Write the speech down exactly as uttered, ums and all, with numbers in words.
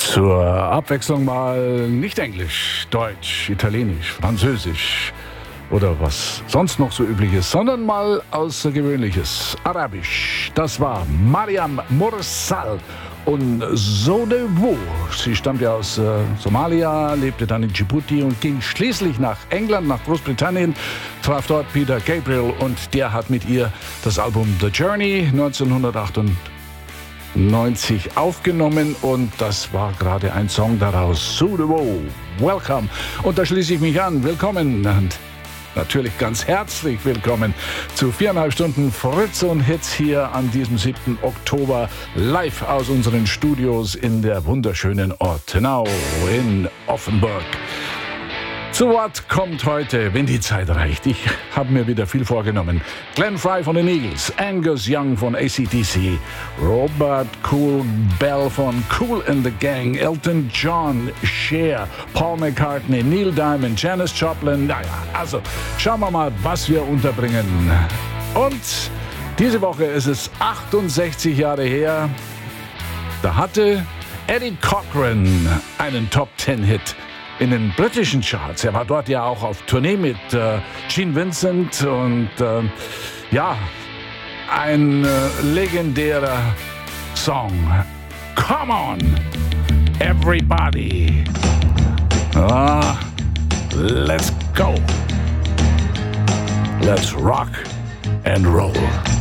Zur Abwechslung mal nicht Englisch, Deutsch, Italienisch, Französisch oder was sonst noch so üblich ist, sondern mal Außergewöhnliches, Arabisch. Das war Mariam Mursal und So de Wo. Sie stammt ja aus äh, Somalia, lebte dann in Djibouti und ging schließlich nach England, nach Großbritannien, traf dort Peter Gabriel und der hat mit ihr das Album The Journey neunzehnhundertachtundneunzig aufgenommen und das war gerade ein Song daraus. So de Wo, welcome. Und da schließe ich mich an. Willkommen und natürlich ganz herzlich willkommen zu viereinhalb Stunden Fritz und Hits hier an diesem siebten Oktober live aus unseren Studios in der wunderschönen Ortenau in Offenburg. Zu Wort kommt heute, wenn die Zeit reicht. Ich habe mir wieder viel vorgenommen. Glenn Frey von den Eagles, Angus Young von A C D C, Robert Cool Bell von Kool and the Gang, Elton John, Cher, Paul McCartney, Neil Diamond, Janis Joplin. Naja, also schauen wir mal, was wir unterbringen. Und diese Woche ist es achtundsechzig Jahre her. Da hatte Eddie Cochran einen Top-Ten-Hit in den britischen Charts. Er war dort ja auch auf Tournee mit äh, Gene Vincent und äh, ja, ein äh, legendärer Song. Come on, everybody. Ah, let's go. Let's rock and roll.